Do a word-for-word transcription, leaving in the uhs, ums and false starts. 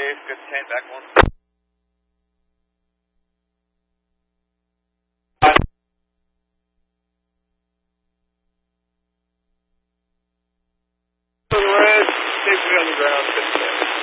Dave, good ten, back one. Red, safely on the ground, good ten.